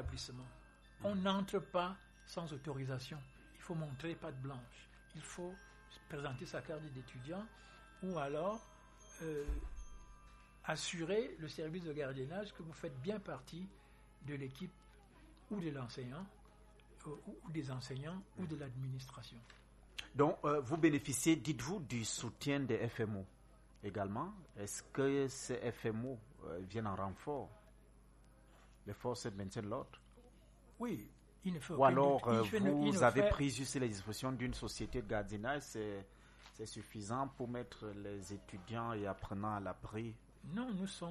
l'établissement. On n'entre pas sans autorisation. Il faut montrer patte blanche. Il faut présenter sa carte d'étudiant ou alors assurer le service de gardiennage que vous faites bien partie de l'équipe ou de l'enseignant ou des enseignants ou de l'administration. Donc, vous bénéficiez, dites-vous, du soutien des FMO également. Est-ce que ces FMO viennent en renfort? Les forces de maintien de l'ordre? Oui, il ne faut ou alors, vous avez pris juste les dispositions d'une société de gardiennage, c'est suffisant pour mettre les étudiants et apprenants à l'abri? Non, nous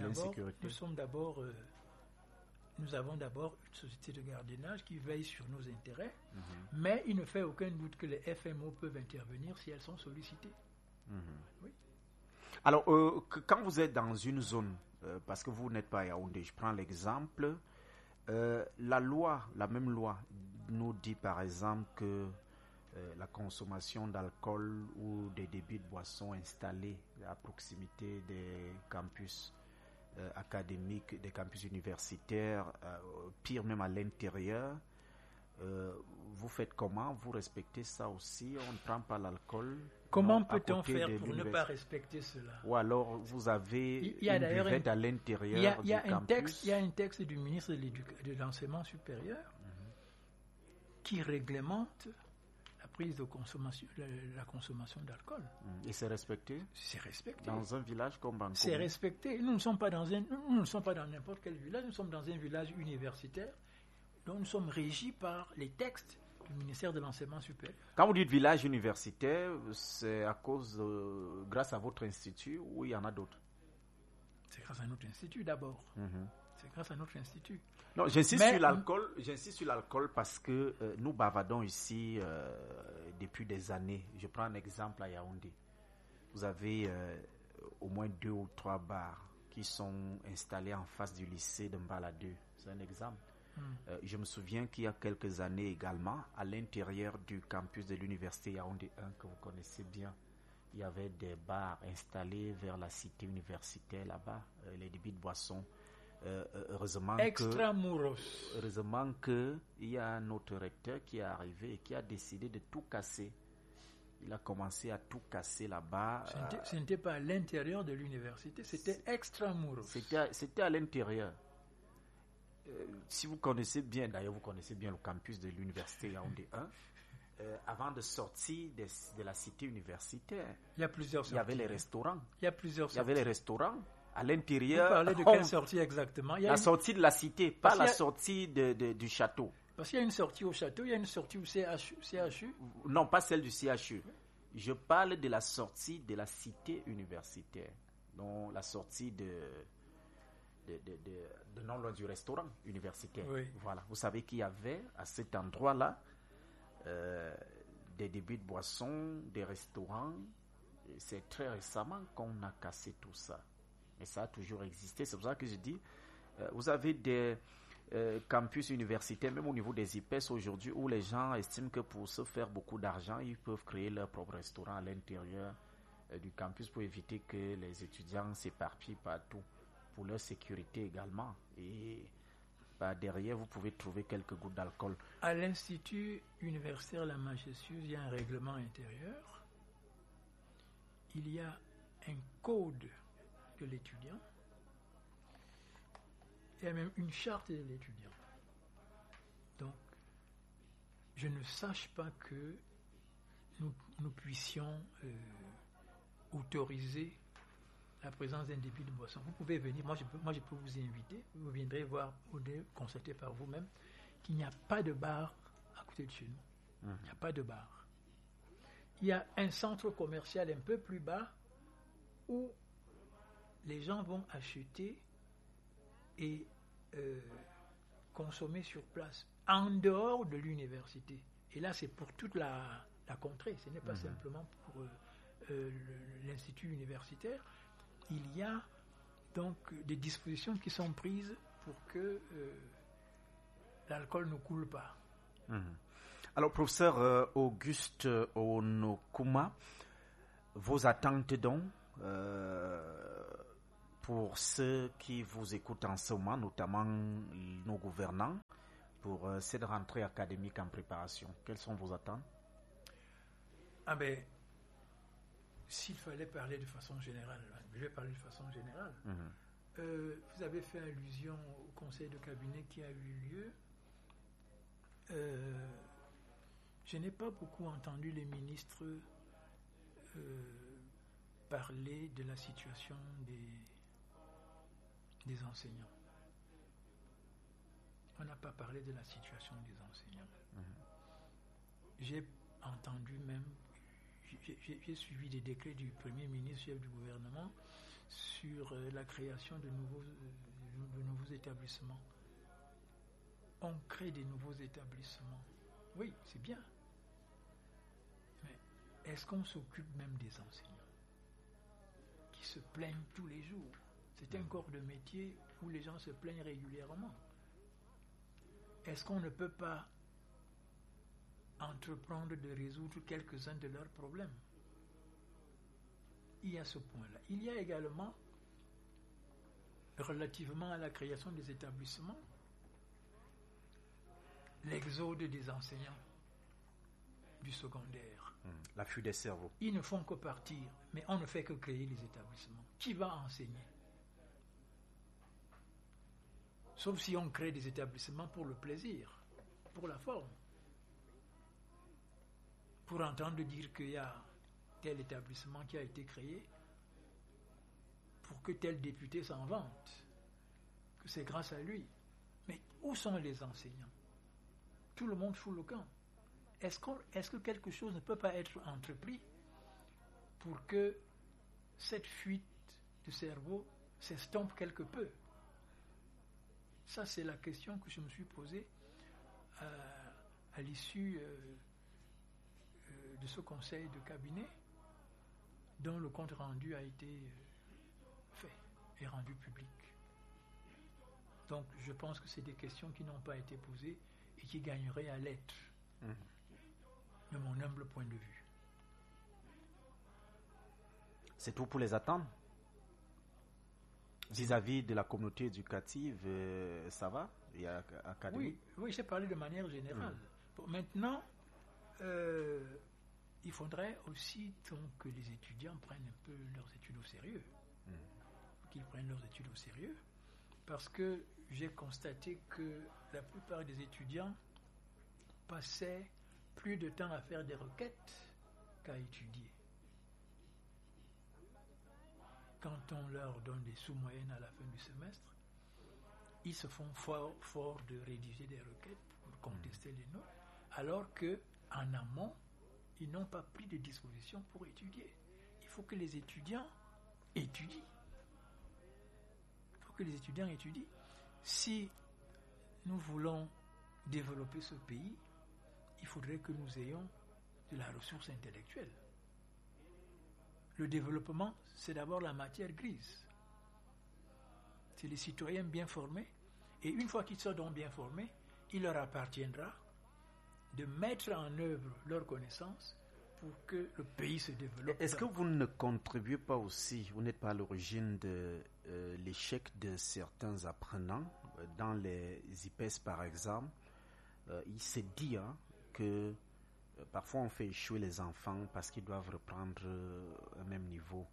avons d'abord une société de gardiennage qui veille sur nos intérêts, mais il ne fait aucun doute que les FMO peuvent intervenir si elles sont sollicitées. Oui. Alors, quand vous êtes dans une zone, parce que vous n'êtes pas à Yaoundé, je prends l'exemple, la même loi nous dit par exemple que la consommation d'alcool ou des débits de boissons installés à proximité des campus académiques, des campus universitaires, pire même à l'intérieur, vous faites comment? Vous respectez ça aussi? On ne prend pas l'alcool? Comment peut-on faire pour ne pas respecter cela? Ou alors vous avez une buvette à l'intérieur du campus? Il y a un texte du ministre de l'Enseignement supérieur qui réglemente la prise de consommation, la consommation d'alcool. Et c'est respecté? C'est respecté. Dans un village comme Banco? C'est respecté. Nous ne sommes pas dans n'importe quel village, nous sommes dans un village universitaire, dont nous sommes régis par les textes du ministère de l'Enseignement supérieur. Quand vous dites village universitaire, c'est grâce à votre institut ou il y en a d'autres? C'est grâce à notre institut d'abord. C'est grâce à notre institut. Non, j'insiste sur l'alcool parce que nous bavardons ici depuis des années. Je prends un exemple à Yaoundé. Vous avez au moins 2 ou 3 bars qui sont installés en face du lycée de Mbala 2. C'est un exemple. Je me souviens qu'il y a quelques années également, à l'intérieur du campus de l'université Yaoundé 1 que vous connaissez bien, il y avait des bars installés vers la cité universitaire là-bas, les débits de boissons. Heureusement qu'il y a un autre recteur qui est arrivé et qui a décidé de tout casser. Il a commencé à tout casser là-bas. Ce n'était pas à l'intérieur de l'université, c'était extramuros. C'était à l'intérieur. Si vous connaissez bien, d'ailleurs vous connaissez bien le campus de l'université Yaoundé 1, avant de sortir de la cité universitaire, il y a plusieurs sorties. Il y avait les restaurants. Il y avait les restaurants. À l'intérieur. Vous parlez de quelle sortie exactement? Sortie de la cité, pas la sortie du château. Parce qu'il y a une sortie au château, il y a une sortie au CHU. Non, pas celle du CHU. Je parle de la sortie de la cité universitaire. Donc la sortie de non loin du restaurant universitaire. Oui. Voilà. Vous savez qu'il y avait à cet endroit-là des débits de boissons, des restaurants. Et c'est très récemment qu'on a cassé tout ça. Mais ça a toujours existé. C'est pour ça que je dis, vous avez des campus universitaires, même au niveau des IPES aujourd'hui, où les gens estiment que pour se faire beaucoup d'argent, ils peuvent créer leur propre restaurant à l'intérieur du campus pour éviter que les étudiants s'éparpillent partout, pour leur sécurité également. Et derrière, vous pouvez trouver quelques gouttes d'alcool. À l'Institut universitaire La Majestueuse, il y a un règlement intérieur. Il y a un code de l'étudiant. Il y a même une charte de l'étudiant. Donc, je ne sache pas que nous puissions autoriser la présence d'un débit de boisson. Vous pouvez venir, moi je peux vous inviter, vous viendrez voir ou constater par vous-même qu'il n'y a pas de bar à côté de chez nous. Il n'y a pas de bar. Il y a un centre commercial un peu plus bas où les gens vont acheter et consommer sur place, en dehors de l'université. Et là, c'est pour toute la contrée, ce n'est pas simplement pour l'institut universitaire. Il y a donc des dispositions qui sont prises pour que l'alcool ne coule pas. Alors, professeur Auguste Onokuma, vos attentes donc pour ceux qui vous écoutent en ce moment, notamment nos gouvernants, pour cette rentrée académique en préparation? Quelles sont vos attentes? Ah ben, s'il fallait parler de façon générale, je vais parler de façon générale. Vous avez fait allusion au conseil de cabinet qui a eu lieu. Je n'ai pas beaucoup entendu les ministres parler de la situation des enseignants. On n'a pas parlé de la situation des enseignants. J'ai entendu même, j'ai suivi des décrets du Premier ministre, chef du gouvernement, sur la création de nouveaux établissements. On crée des nouveaux établissements. Oui, c'est bien. Mais est-ce qu'on s'occupe même des enseignants qui se plaignent tous les jours? C'est un corps de métier où les gens se plaignent régulièrement. Est-ce qu'on ne peut pas entreprendre de résoudre quelques-uns de leurs problèmes? Il y a ce point-là. Il y a également, relativement à la création des établissements, l'exode des enseignants du secondaire. L'afflux des cerveaux. Ils ne font que partir, mais on ne fait que créer les établissements. Qui va enseigner? Sauf si on crée des établissements pour le plaisir, pour la forme. Pour entendre dire qu'il y a tel établissement qui a été créé, pour que tel député s'en vante, que c'est grâce à lui. Mais où sont les enseignants? Tout le monde fout le camp. Est-ce que quelque chose ne peut pas être entrepris pour que cette fuite de cerveau s'estompe quelque peu? Ça, c'est la question que je me suis posée à l'issue de ce conseil de cabinet dont le compte rendu a été fait et rendu public. Donc, je pense que c'est des questions qui n'ont pas été posées et qui gagneraient à l'être, de mon humble point de vue. C'est tout pour les attentes? Vis-à-vis de la communauté éducative, ça va? Il y a académique? Oui, j'ai parlé de manière générale. Bon, maintenant, il faudrait aussi donc, que les étudiants prennent un peu leurs études au sérieux. Qu'ils prennent leurs études au sérieux. Parce que j'ai constaté que la plupart des étudiants passaient plus de temps à faire des requêtes qu'à étudier. Quand on leur donne des sous-moyennes à la fin du semestre, ils se font fort de rédiger des requêtes pour contester les notes, alors qu'en amont, ils n'ont pas pris de dispositions pour étudier. Il faut que les étudiants étudient. Si nous voulons développer ce pays, il faudrait que nous ayons de la ressource intellectuelle. Le développement, c'est d'abord la matière grise. C'est les citoyens bien formés. Et une fois qu'ils seront bien formés, il leur appartiendra de mettre en œuvre leurs connaissances pour que le pays se développe. Est-ce que vous ne contribuez pas aussi, vous n'êtes pas à l'origine de l'échec de certains apprenants dans les IPES par exemple? Il s'est dit que parfois on fait échouer les enfants parce qu'ils doivent reprendre un même niveau,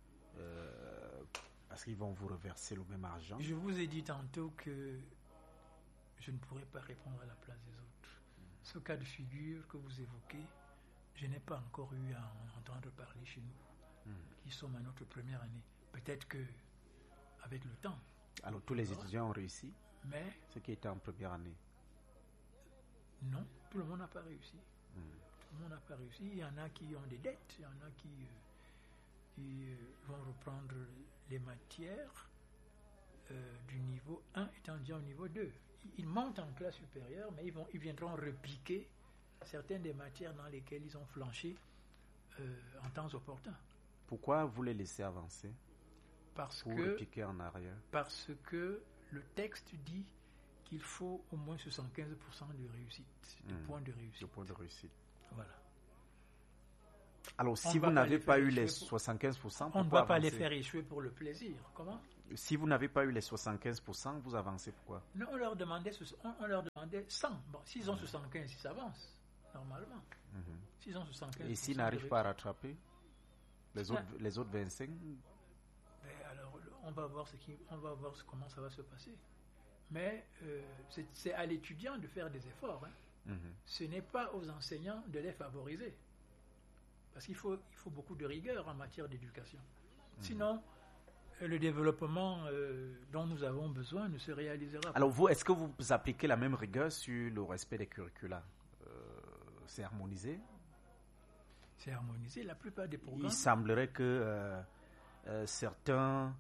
parce qu'ils vont vous reverser le même argent. Je vous ai dit tantôt que je ne pourrais pas répondre à la place des autres. Ce cas de figure que vous évoquez, je n'ai pas encore eu à en entendre parler chez nous, qui sommes à notre première année. Peut-être que avec le temps. Alors tous les étudiants ont réussi, mais ceux qui étaient en première année? Non, tout le monde n'a pas réussi. Tout le monde n'a pas réussi. Il y en a qui ont des dettes, il y en a qui vont reprendre les matières du niveau 1 étant déjà au niveau 2. Ils montent en classe supérieure, mais ils viendront repiquer certaines des matières dans lesquelles ils ont flanché en temps opportun. Pourquoi vous les laissez avancer? Pour repiquer en arrière? Parce que le texte dit qu'il faut au moins 75% de réussite, de points de réussite. De points de réussite. Voilà. Alors, si vous n'avez pas eu les 75%, on ne va pas les faire échouer pour le plaisir. Comment? Si vous n'avez pas eu les 75%, vous avancez pourquoi? Non, on leur demandait 100. Bon, s'ils ont 75, ils avancent, normalement. S'ils ont 75. Et s'ils n'arrivent pas à rattraper les autres 25? Alors, on va voir comment ça va se passer. Mais c'est à l'étudiant de faire des efforts. Ce n'est pas aux enseignants de les favoriser. Parce qu'il faut beaucoup de rigueur en matière d'éducation. Sinon, le développement dont nous avons besoin ne se réalisera pas. Alors vous, est-ce que vous appliquez la même rigueur sur le respect des curricula? C'est harmonisé? C'est harmonisé. La plupart des programmes... Il semblerait que certains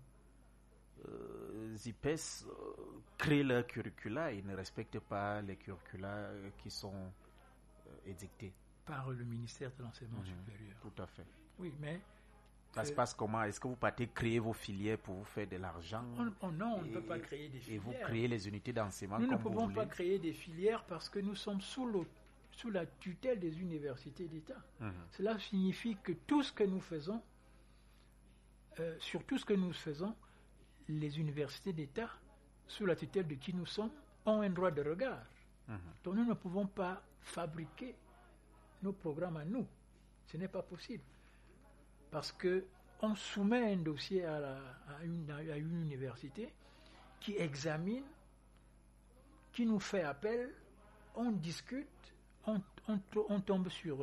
IPES créent leur curricula et ne respectent pas les curricula qui sont édictés. Par le ministère de l'Enseignement supérieur. Tout à fait. Oui, mais... Ça se passe comment? Est-ce que vous partez créer vos filières pour vous faire de l'argent? Non, on ne peut pas créer des filières. Et vous créez les unités d'enseignement comme vous voulez. Nous ne pouvons pas créer des filières parce que nous sommes sous la tutelle des universités d'État. Cela signifie que tout ce que nous faisons, sur tout ce que nous faisons, les universités d'État, sous la tutelle de qui nous sommes, ont un droit de regard. Donc nous ne pouvons pas fabriquer nos programmes à nous. Ce n'est pas possible. Parce qu'on soumet un dossier à une université qui examine, qui nous fait appel, on discute, on tombe sur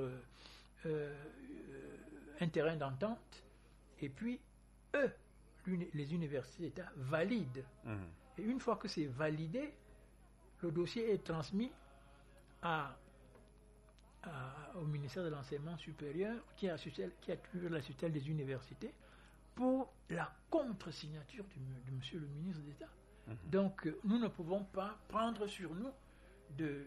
un terrain d'entente, et puis eux, les universités d'État, valident. Et une fois que c'est validé, le dossier est transmis au ministère de l'Enseignement supérieur, qui a toujours la tutelle des universités, pour la contre-signature de monsieur le ministre d'État. Donc, nous ne pouvons pas prendre sur nous de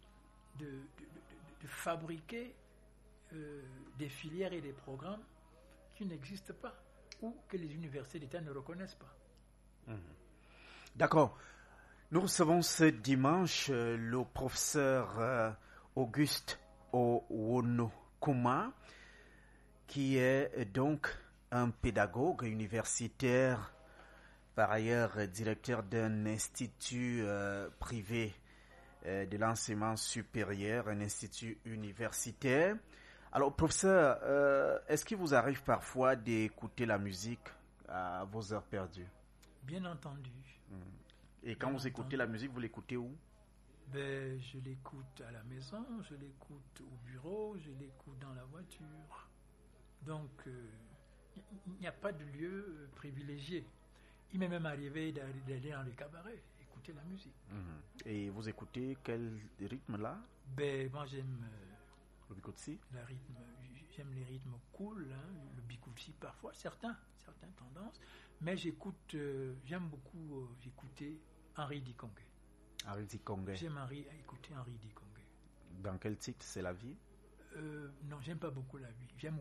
fabriquer des filières et des programmes qui n'existent pas ou que les universités d'État ne reconnaissent pas. D'accord. Nous recevons ce dimanche le professeur Auguste Owonokuma, qui est donc un pédagogue universitaire, par ailleurs directeur d'un institut privé de l'enseignement supérieur, un institut universitaire. Alors, professeur, est-ce qu'il vous arrive parfois d'écouter la musique à vos heures perdues? Bien entendu. Et quand vous écoutez la musique, vous l'écoutez où? Je l'écoute à la maison, je l'écoute au bureau, je l'écoute dans la voiture. Donc, il n'y a pas de lieu privilégié. Il m'est même arrivé d'aller dans les cabarets, écouter la musique. Et vous écoutez quel rythme là? Moi j'aime le bikutsi. J'aime les rythmes cool, le bikutsi parfois, certaines tendances. Mais j'aime beaucoup écouter Henri Dikongé. Henri Dikongé. J'aime écouter Henri Dikongé. Dans quel titre? C'est La Vie? Non, j'aime pas beaucoup La Vie. J'aime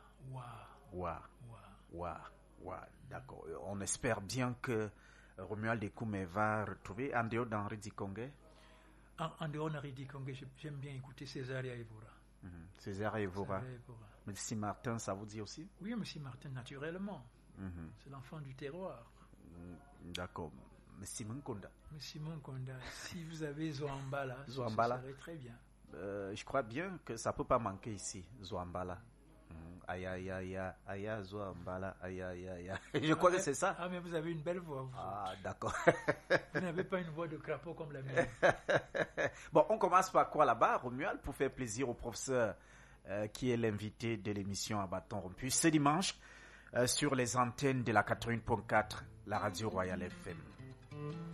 Wa. D'accord. On espère bien que Romuald Ekoume va retrouver en dehors d'Henri Dikongé. En dehors d'Henri Dikongé, j'aime bien écouter César et Evora. César et Evora. M. Martin, ça vous dit aussi? Oui, M. Martin, naturellement. C'est l'enfant du terroir. D'accord. M. Munkonda. M. Munkonda, si vous avez Zoambala, ça serait très bien. Je crois bien que ça ne peut pas manquer ici, Zoambala. Aya, Zoambala, aya. Je crois que c'est ça. Ah, mais vous avez une belle voix. D'accord. Vous n'avez pas une voix de crapaud comme la mienne. Bon, on commence par quoi là-bas, Romuald, pour faire plaisir au professeur qui est l'invité de l'émission à bâton rompu ce dimanche sur les antennes de la 80.4, la radio Royale FM.